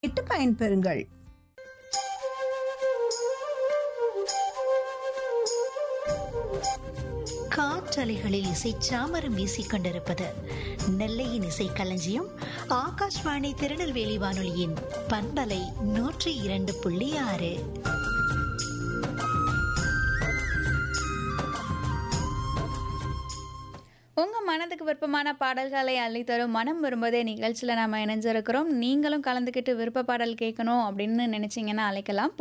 இட்டு பயன்பெறுங்கள். காற்றலைகளில் இசை சாமரம் வீசிக் கொண்டிருப்பது நெல்லையின் இசை களஞ்சியம் ஆகாஷ்வாணி திருநெல்வேலி வானொலியின் பண்பலை 102.6. உங்கள் மனதுக்கு விருப்பமான பாடல்களை அள்ளித்தரும் மனம் விரும்பதே நிகழ்ச்சியில் நாம் இணைஞ்சிருக்கிறோம். நீங்களும் கலந்துக்கிட்டு விருப்ப பாடல் கேட்கணும் அப்படின்னு நினச்சிங்கன்னா அழைக்கலாம்.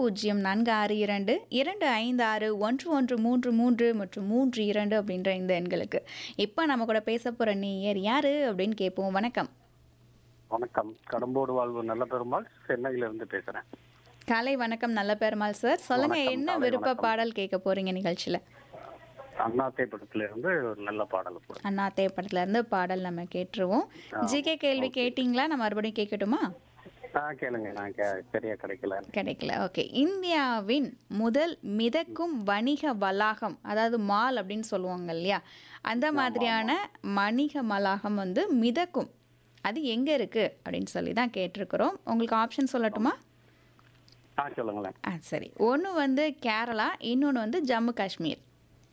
0462256113 மற்றும் 32 அப்படின்ற இந்த எண்களுக்கு. இப்போ நம்ம கூட பேச போகிற நேயர் யாரு அப்படின்னு கேட்போம். வணக்கம். வணக்கம். கடம்போடு வாழ்வு நல்ல பெருமாள், சென்னையிலிருந்து பேசுறேன். காலை வணக்கம் நல்ல பெருமாள் சார். சொல்லுங்க, வணக்கம், என்ன காலை விருப்ப வணக்கம். பாடல் கேட்க போறீங்க நிகழ்ச்சியில்? அண்ணாத்தை படத்துல இருந்து ஒரு நல்ல பாடல் போடுறேன். அண்ணாத்தே படத்துல இருந்து பாடல் நம்ம கேட்டுருவோம். ஜிகே கேள்வி ஓகே. கேட்டிங்களா? நான் மறுபடியும் கேட்கட்டுமா? கேளுங்க, நான் சரியா கிடைக்கல. கிடைக்கல. ஓகே. இந்தியாவின் முதல் மிதக்கும் வணிக வளாகம், அதாவது மால் அப்படின்னு சொல்லுவாங்க இல்லையா, அந்த மாதிரியான வணிக வளாகம் வந்து மிதக்கும், அது எங்கே இருக்குது அப்படின்னு சொல்லி தான் கேட்டிருக்கிறோம். உங்களுக்கு ஆப்ஷன் சொல்லட்டுமா? சொல்லுங்களேன். சரி. ஒன்று வந்து கேரளா, இன்னொன்று வந்து ஜம்மு காஷ்மீர்.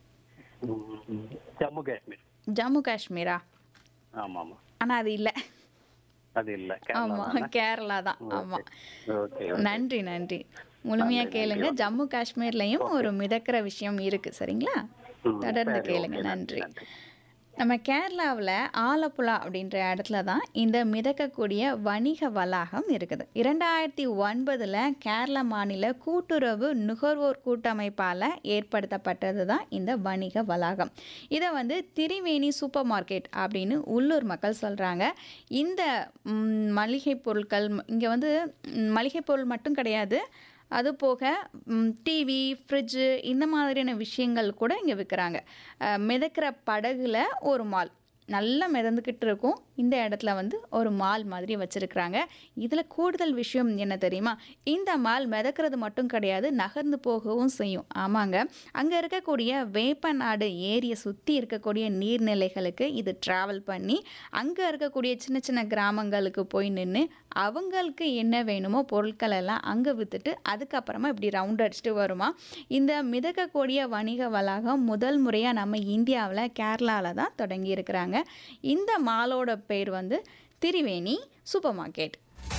ஜம்மு காஷ்மீர். ஜம்மு காஷ்மீரா? ஆமா ஆமா, ஆனால் அது இல்லை. அது இல்ல. ஆமாம், கேரளா தான். ஆமாம். ஓகே. நன்றி நன்றி. முழுமையாக கேளுங்க. ஜம்மு காஷ்மீர்லையும் ஒரு மிதக்கிற விஷயம் இருக்குது. சரிங்களா? தொடர்ந்து கேளுங்க. நன்றி. நம்ம கேரளாவில் ஆலப்புழா அப்படின்ற இடத்துல தான் இந்த மிதக்கக்கூடிய வணிக வளாகம் இருக்குது. 2009 கேரள மாநில கூட்டுறவு நுகர்வோர் கூட்டமைப்பால் ஏற்படுத்தப்பட்டது தான் இந்த வணிக வளாகம். இதை வந்து திரிவேணி சூப்பர் மார்க்கெட் அப்படின்னு உள்ளூர் மக்கள் சொல்கிறாங்க. இந்த மளிகை பொருட்கள் இங்கே வந்து மளிகை பொருள் மட்டும் கிடையாது, அது போக டிவி, ஃப்ரிட்ஜு, இந்த மாதிரியான விஷயங்கள் கூட இங்கே விற்கிறாங்க. மிதக்கிற படகுல ஒரு மால் நல்லா மிதந்துக்கிட்டு இருக்கும். இந்த இடத்துல வந்து ஒரு மால் மாதிரி வச்சுருக்குறாங்க. இதில் கூடுதல் விஷயம் என்ன தெரியுமா? இந்த மால் மிதக்கிறது மட்டும் கிடையாது, நகர்ந்து போகவும் செய்யும். ஆமாங்க, அங்கே இருக்கக்கூடிய வேப்பநாடு ஏரியை சுற்றி இருக்கக்கூடிய நீர்நிலைகளுக்கு இது ட்ராவல் பண்ணி அங்கே இருக்கக்கூடிய சின்ன சின்ன கிராமங்களுக்கு போய் நின்று அவங்களுக்கு என்ன வேணுமோ பொருட்கள் எல்லாம் அங்கே விற்றுட்டு அதுக்கப்புறமா இப்படி ரவுண்ட் அடிச்சுட்டு வருமா. இந்த மிதக்கக்கூடிய வணிக வளாகம் முதல் முறையாக நம்ம இந்தியாவில் கேரளாவில் தான் தொடங்கி இருக்கிறாங்க. இந்த மாலோட பேர் வந்து திரிவேணி சூப்பர் மார்க்கெட்.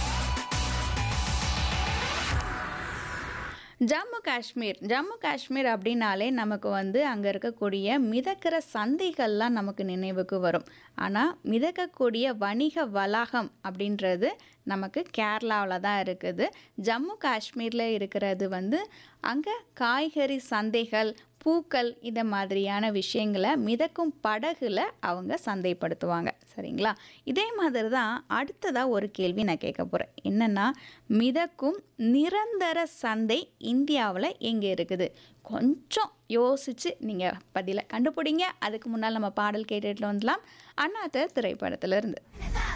ஜம்மு காஷ்மீர் அப்படின்னாலே நமக்கு வந்து அங்கே இருக்கக்கூடிய மிதக்கிற சந்தைகள்லாம் நமக்கு நினைவுக்கு வரும். ஆனால் மிதக்கக்கூடிய வணிக வளாகம் அப்படின்றது நமக்கு கேரளாவில் தான் இருக்குது. ஜம்மு காஷ்மீரில் இருக்கிறது வந்து அங்கே காய்கறி சந்தைகள், பூக்கள், இந்த மாதிரியான விஷயங்களை மிதக்கும் படகுல அவங்க சந்தைப்படுத்துவாங்க. சரிங்களா? இதே மாதிரி தான் அடுத்ததாக ஒரு கேள்வி நான் கேட்க போகிறேன். என்னென்னா, மிதக்கும் நிரந்தர சந்தை இந்தியாவில் எங்கே இருக்குது? கொஞ்சம் யோசித்து நீங்கள் பதிலை கண்டுபிடிங்க. அதுக்கு முன்னால் நம்ம பாடல் கேட்டுட்டு வந்துடலாம். அண்ணாத்த திரைப்படத்திலிருந்து.